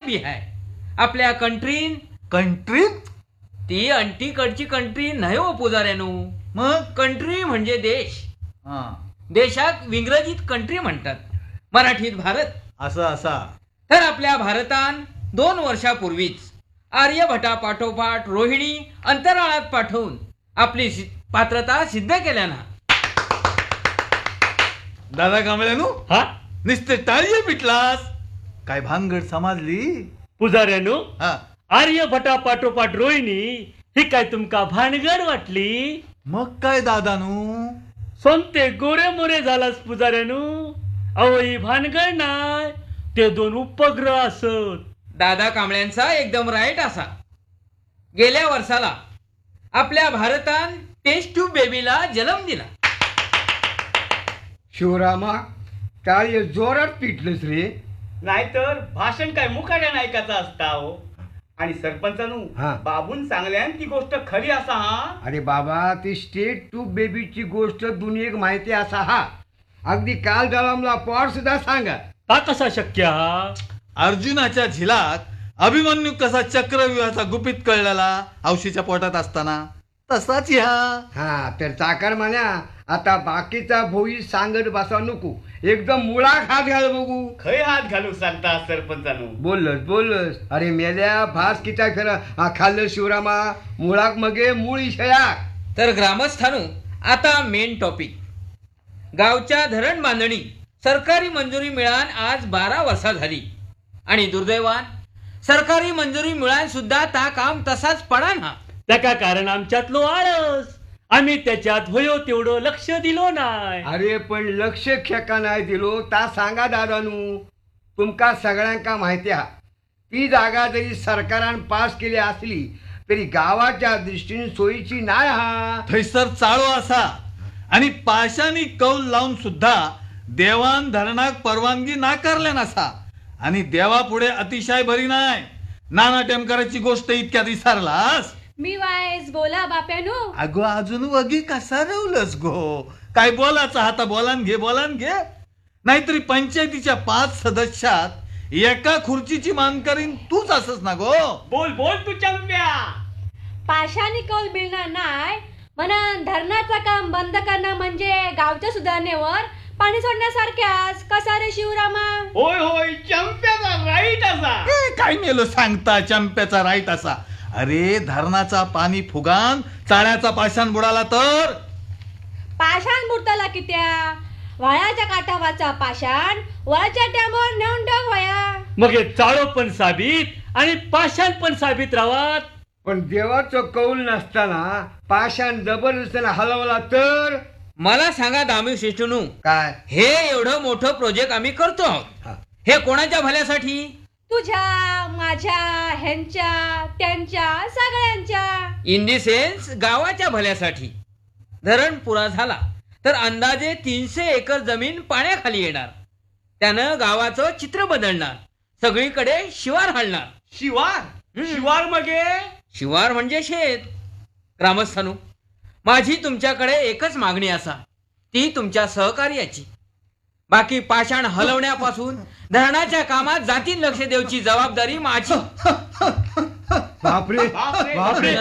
भी है आपल्या कंट्रीन. कंट्रीत? ती अंटीकडची कंट्री नाही हो पुजाऱ्यानो. मग कंट्री म्हणजे देश. हा, देशात इंग्रजीत कंट्री म्हणतात, मराठीत भारत. असा असा. तर आपल्या भारतान 2 वर्षापूर्वीच आर्यभटापाठोपाठ रोहिणी अंतराळात पाठवून आपली पात्रता सिद्ध केल्याना. दादा कांबळ्यानो, हा नुसते टाळी पिटलास काय भानगड समजली? पुजाऱ्यानो, हा, आर्यभटा पाठोपाठ रोहिणी ही काय तुमका भानगड वाटली? मग काय दादानू? सोनते गोरे मोरे झालास पुजाऱ्यानो. अहो ही भानगड नाय, ते 2 उपग्रह असत. दादा कांबळ्यांचा एकदम राईट असा. गेल्या वर्षाला आपल्या भारतान टेस्ट ट्यूब बेबीला जन्म दिला. शिवरामा, टाळी जोरात पिटलंस रे. नाहीतर भाषण काय मुखाट्यानं ऐकायचं असता हो. आणि सरपंचानू हा. बाबून सांगल्यान ती गोष्ट खरी असा. हा अरे बाबा, ती स्टेट ट्यूब बेबीची गोष्ट दुनियेक माहिती असा हा. अगदी काल दलामला पॉट सुद्धा सांगा. ता कसा शक्य हा? अर्जुनाच्या झिलात अभिमन्यू कसा चक्रव्यूहाचा गुपित कळलेला औशीच्या पोटात असताना, तसाच ह्या. हा, तर चाकर म्हणा आता बाकीचा भोई सांगत बसा नको, एकदम मुळात हात घाल बघू. खय हात घालू सांगता सरपंचानू. बोललस. अरे मेल्या भास किता फेरा खाल्लं शिवरामा, मुळाक मगे मूळ इशया. तर ग्रामस्थानू आता मेन टॉपिक. गावच्या धरण बांधणी सरकारी मंजुरी मिळान आज 12 वर्षा झाली. आणि दुर्दैवान सरकारी मंजुरी मिळान सुद्धा ता काम तसाच पडा ना. त्याका कारण आमच्यातलो आळस. आम्ही त्याच्यात होयो तेवढं लक्ष दिलो नाय. अरे पण लक्ष खेका नाही दिलो ता सांगा दादानू. तुमका सगळ्यांका माहिती हा, ती जागा जरी सरकारान पास केली असली तरी गावाच्या दृष्टीने सोयीची नाही हा. थैसर चाळो असा आणि पाशानी कौल लावून सुद्धा देवान धरणाक परवानगी नाकारल्या नसा. आणि देवा पुढे अतिशय भरी नाही. नाना टेमकराची गोष्ट इतक्यात विसरलास? मी वायस बोला बाप्यानो. अगो अजून वगी कसा रवलस गो? काय बोलाचा हाता बोलान घे. नाहीतरी पंचायतीच्या 5 सदस्यात एका खुर्चीची मानकरीन तूच असस ना गो. बोल बोल तू चंप्या. पाशानी कौल मिळणार नाही म्हणून धरणाचं काम बंद करणं म्हणजे गावच्या सुधारणेवर पाणी सोडण्यासारख्याच. कसा रे शिवरामा? होय होय, चंप्याचा राईट असा. काय मेलो सांगता चंप्याचा राईट असा? अरे धरणाचा पाणी फुगान चाळ्याचा पाषाण बुडाला तर पाषाण बुडताला कित्या? वळाच्या काठावाचा पाषाण वळाच्या डॅमवर नेऊन टाक वया. मग हे चाळो पण साबित आणि पाषाण पण साबित राहत. पण देवाचं कौल नसताना पाषाण जबरदस्तीने हलवला तर? मला सांगा दामी शिष्टनू, काय हे एवढं मोठं प्रोजेक्ट आम्ही करतो आहोत, हा. हे कोणाच्या भल्यासाठी? तुझ्या, माझ्या, ह्यांच्या, त्यांच्या, सगळ्यांच्या. इन दी सेन्स गावाच्या भल्यासाठी. धरण पुरा झाला तर अंदाजे 300 एकर जमीन पाण्याखाली येणार. त्यानं गावाचं चित्र बदलणार. सगळीकडे शिवार हलणार. शिवार मगे? शिवार म्हणजे शेत. ग्रामस्थानू, माझी तुमच्याकडे एकच मागणी असा, ती तुमच्या सहकार्याची. बाकी पाषाण हलवण्यापासून धरणाच्या कामात जातीन लक्ष देऊची जबाबदारी माझी. बापरे बापरे.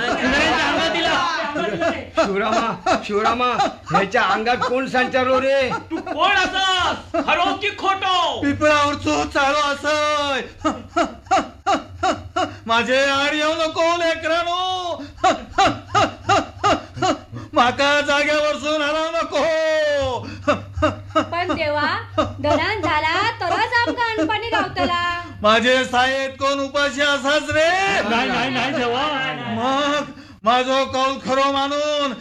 शिवरामा ह्याच्या अंगात कोण संचारलो रे? तू कोण असा? खरो की खोटो? पिपळावरचो चाळो असय. माझे आड येऊ नको लेकरानो. माका जाग्यावरसून हलवू नको. पण देवा, धरण झाला तरच आमका अनपाणी गावतला. माझे साहेब कोण उपाशी असाच रे? नाही देवा. मग माझो कौल खरो मानून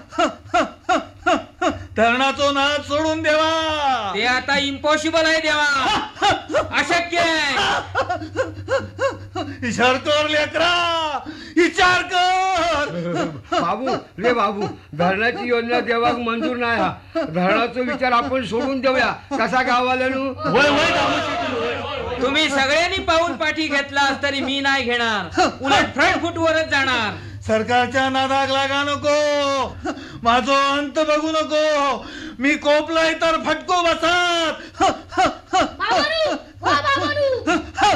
धरणाचो नाद सोडून देवा. ते आता इम्पॉसिबल आहे देवा, अशक्य आहे. विचार कर लेकरा, विचार कर. बाबू धरणाची योजना देवाक मंजूर नाही हा. धरणाचा विचार आपण सोडून देऊया. कसा गावाल्यानु? तुम्ही सगळ्यांनी पाऊल पाठी घेतलास तरी मी नाही घेणार. उलट फ्रंट फुटवरच जाणार. सरकारच्या नादाक लागा नको. माझो अंत बघू नको. मी कोपलाय तर फटको बसात.